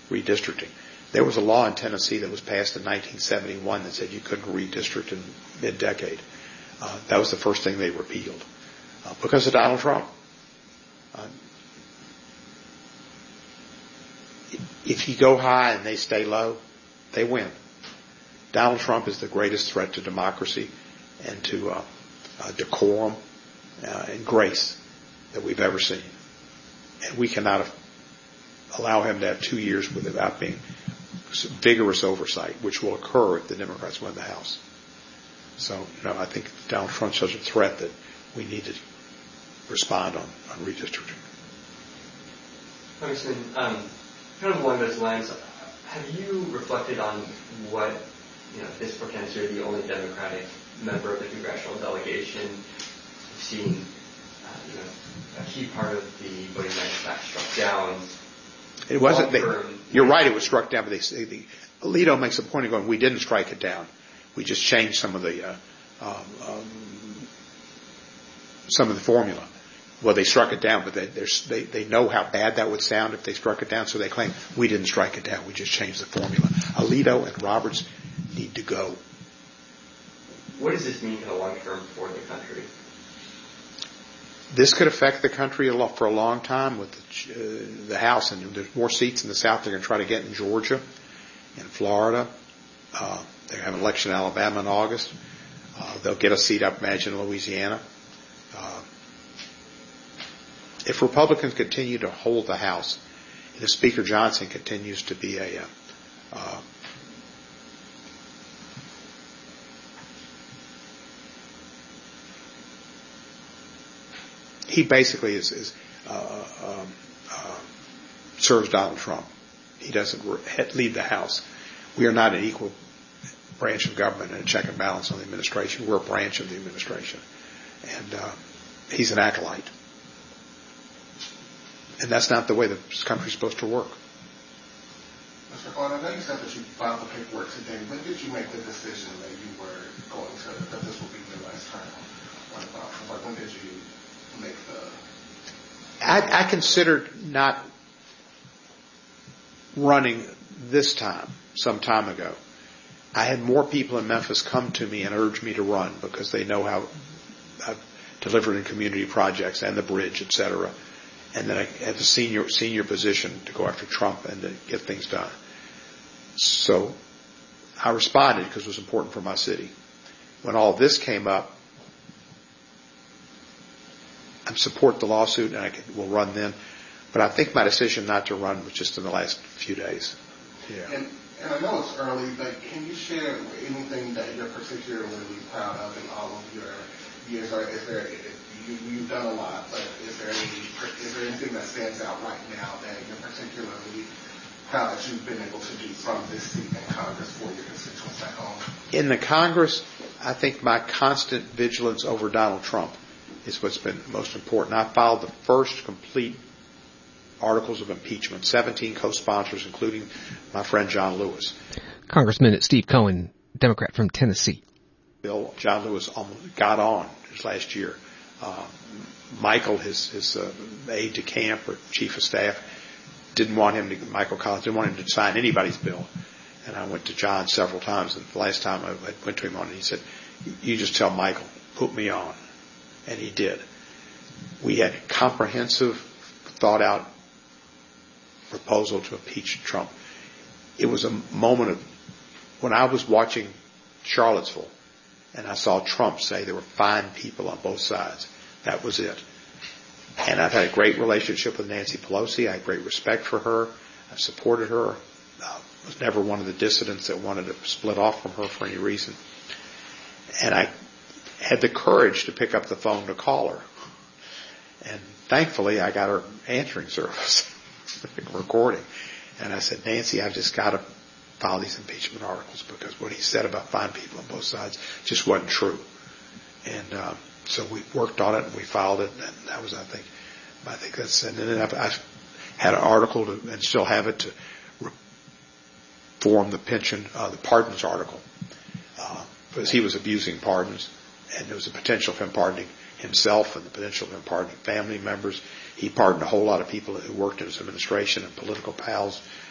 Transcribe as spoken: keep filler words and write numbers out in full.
redistricting. There was a law in Tennessee that was passed in nineteen seventy-one that said you couldn't redistrict in mid-decade. Uh, that was the first thing they repealed uh, because of Donald Trump. Uh, if you go high and they stay low, they win. Donald Trump is the greatest threat to democracy and to uh, uh, decorum uh, and grace that we've ever seen. And we cannot have, allow him to have two years without being vigorous oversight, which will occur if the Democrats win the House. So, you know, I think Donald Trump's such a threat that we need to respond on, on redistricting. Congressman, um, kind of along those lines, have you reflected on what, you know, this portends? You're the only Democratic member of the congressional delegation. You've seen, uh, you know, a key part of the Voting Rights Act struck down. It wasn't. They, you're right. It was struck down, but they say the Alito makes a point of going, "We didn't strike it down. We just changed some of the uh, um, um, some of the formula." Well, they struck it down, but they they they know how bad that would sound if they struck it down, so they claim we didn't strike it down. We just changed the formula. Alito and Roberts need to go. What does this mean in the long term for the country? This could affect the country a lot for a long time with the, uh, the House, and there's more seats in the South they're going to try to get in Georgia, in Florida. Uh, they have an election in Alabama in August. Uh, they'll get a seat, I imagine, in Louisiana. Uh, if Republicans continue to hold the House, and if Speaker Johnson continues to be a uh, uh, he basically is, is uh, um, uh, serves Donald Trump. He doesn't re- leave the House. We are not an equal branch of government and a check and balance on the administration. We're a branch of the administration. And uh, he's an acolyte. And that's not the way the country's supposed to work. Mister Clark, I know you said that you filed the paperwork today. When did you make the decision that you were going to, that this would be your last term? Like, when did you make the... I, I considered not running this time, some time ago. I had more people in Memphis come to me and urge me to run because they know how I've delivered in community projects and the bridge, et cetera. And then I had the senior senior position to go after Trump and to get things done. So I responded because it was important for my city. When all this came up, I support the lawsuit and I can, will run then. But I think my decision not to run was just in the last few days. Yeah. And, and I know it's early, but can you share anything that you're particularly proud of in all of your years? Or is there, you, you've done a lot, but is there any, is there anything that stands out right now that you're particularly proud that you've been able to do from this seat in Congress for your constituents at home? In the Congress, I think my constant vigilance over Donald Trump is what's been most important. I filed the first complete articles of impeachment, seventeen co-sponsors, including my friend John Lewis. Congressman Steve Cohen, Democrat from Tennessee. Bill, John Lewis almost got on his last year. Uh, Michael, his, his uh, aide de camp or chief of staff, didn't want him to, Michael Collins, didn't want him to sign anybody's bill. And I went to John several times, and the last time I went to him on it, he said, you just tell Michael, put me on. And he did. We had a comprehensive, thought-out proposal to impeach Trump. It was a moment of, when I was watching Charlottesville, and I saw Trump say there were fine people on both sides. That was it. And I've had a great relationship with Nancy Pelosi. I have great respect for her. I've supported her. I was never one of the dissidents that wanted to split off from her for any reason. And I had the courage to pick up the phone to call her. And thankfully, I got her answering service, recording. And I said, Nancy, I've just got to file these impeachment articles because what he said about fine people on both sides just wasn't true. And um, so we worked on it and we filed it, and that was, I think, I think that's. And then I've, I've had an article to, and still have it to reform the pension, uh, the pardons article, uh, because he was abusing pardons, and there was a potential of him pardoning himself and the potential of him pardoning family members. He pardoned a whole lot of people who worked in his administration and political pals